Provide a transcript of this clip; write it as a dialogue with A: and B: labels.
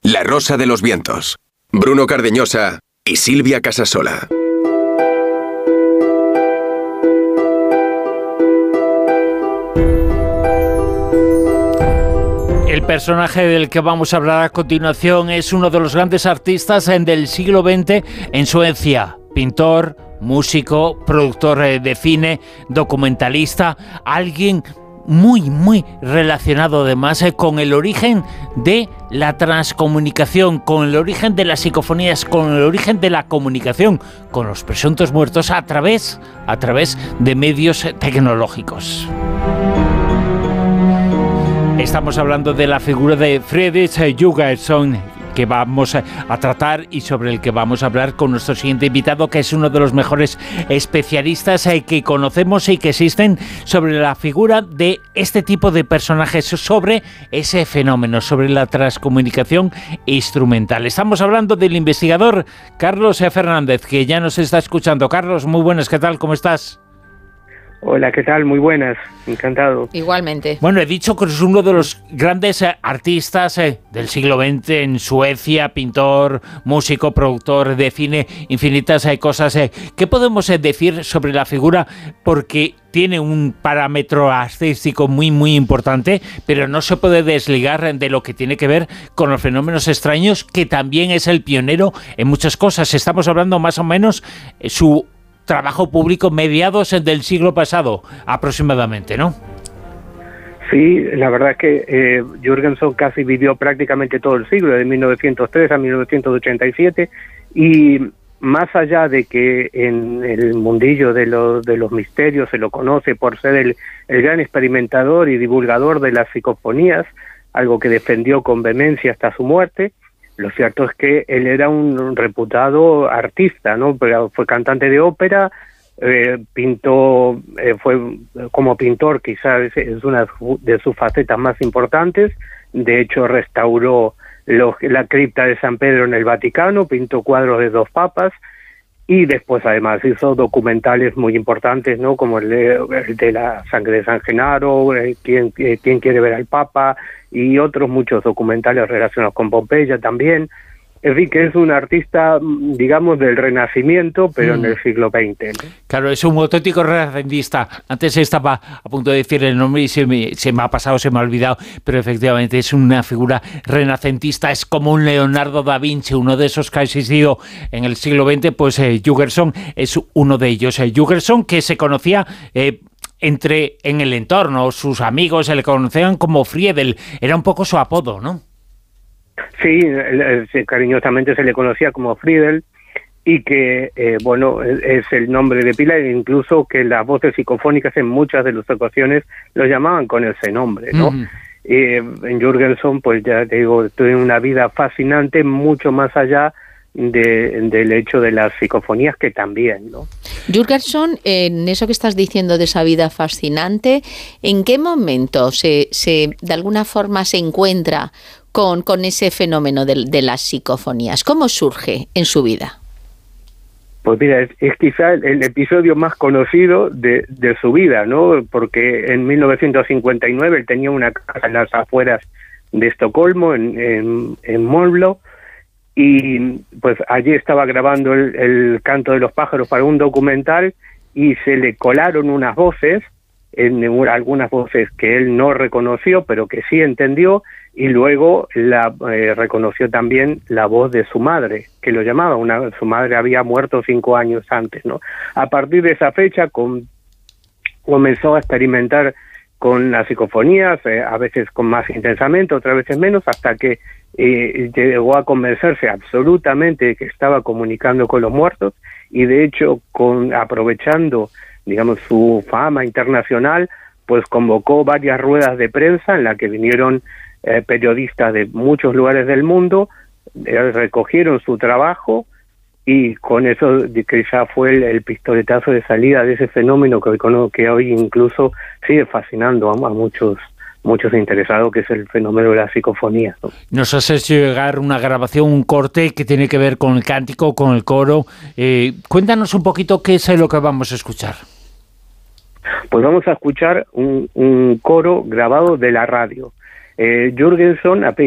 A: La Rosa de los Vientos. Bruno Cardeñosa y Silvia Casasola.
B: El personaje del que vamos a hablar a continuación es uno de los grandes artistas del siglo XX en Suecia. Pintor, músico, productor de cine, documentalista, alguien muy relacionado además con el origen de la transcomunicación, con el origen de las psicofonías, con el origen de la comunicación con los presuntos muertos a través de medios tecnológicos. Estamos hablando de la figura de Fredrik Jurgenson, que vamos a tratar y sobre el que vamos a hablar con nuestro siguiente invitado, que es uno de los mejores especialistas que conocemos y que existen sobre la figura de este tipo de personajes, sobre ese fenómeno, sobre la transcomunicación instrumental. Estamos hablando del investigador Carlos Fernández, que ya nos está escuchando. Carlos, muy buenas, ¿qué tal? ¿Cómo estás?
C: Hola, ¿qué tal? Muy buenas, encantado.
D: Igualmente.
B: Bueno, he dicho que es uno de los grandes artistas del siglo XX en Suecia, pintor, músico, productor de cine, infinitas cosas. ¿Qué podemos decir sobre la figura? Porque tiene un parámetro artístico muy importante, pero no se puede desligar de lo que tiene que ver con los fenómenos extraños, que también es el pionero en muchas cosas. Estamos hablando más o menos su trabajo público mediados del siglo pasado, aproximadamente, ¿no?
C: Sí, la verdad es que Jurgenson casi vivió prácticamente todo el siglo, de 1903 a 1987, y más allá de que en el mundillo de los misterios se lo conoce por ser el gran experimentador y divulgador de las psicofonías, algo que defendió con vehemencia hasta su muerte, lo cierto es que él era un reputado artista, ¿no? Fue cantante de ópera, pintó, fue como pintor quizás es una de sus facetas más importantes. De hecho, restauró la cripta de San Pedro en el Vaticano, pintó cuadros de 2 papas y después además hizo documentales muy importantes, ¿no? Como el de la sangre de San Genaro, ¿Quién quiere ver al Papa? Y otros muchos documentales relacionados con Pompeya también. Es decir, que es un artista, digamos, del Renacimiento, pero en el siglo XX, ¿no?
B: Claro, es un auténtico renacentista. Antes estaba a punto de decir el nombre y se me ha pasado, se me ha olvidado, pero efectivamente es una figura renacentista, es como un Leonardo da Vinci, uno de esos que ha existido en el siglo XX, pues Jurgenson es uno de ellos. Jurgenson, que se conocía en el entorno, sus amigos se le conocían como Friedel, era un poco su apodo, ¿no?
C: Sí, cariñosamente se le conocía como Friedel, y que, bueno, es el nombre de pila, e incluso que las voces psicofónicas en muchas de las ocasiones lo llamaban con ese nombre, ¿no? En Jurgenson, pues ya te digo, tuve una vida fascinante, mucho más allá del hecho de las psicofonías, que también, ¿no?
D: Jurgenson, en eso que estás diciendo de esa vida fascinante, ¿en qué momento de alguna forma se encuentra con ese fenómeno de las psicofonías? ¿Cómo surge en su vida?
C: Pues mira, es quizá el episodio más conocido de su vida, ¿no? Porque en 1959 él tenía una casa en las afueras de Estocolmo, en Mollo, y pues allí estaba grabando el canto de los pájaros para un documental, y se le colaron unas voces, algunas voces que él no reconoció, pero que sí entendió, y luego reconoció también la voz de su madre, que lo llamaba. Su madre había muerto 5 años antes, ¿no? A partir de esa fecha comenzó a experimentar con las psicofonías, a veces con más intensamente, otras veces menos, hasta que llegó a convencerse absolutamente de que estaba comunicando con los muertos, y de hecho, aprovechando, digamos, su fama internacional, pues convocó varias ruedas de prensa en las que vinieron periodistas de muchos lugares del mundo, recogieron su trabajo, y con eso que ya fue el pistoletazo de salida de ese fenómeno que hoy incluso sigue fascinando a muchos interesados, que es el fenómeno de la psicofonía, ¿no?
B: Nos has hecho llegar una grabación, un corte que tiene que ver con el cántico, con el coro. Cuéntanos un poquito qué es lo que vamos a escuchar.
C: Pues vamos a escuchar un coro grabado de la radio. Jurgenson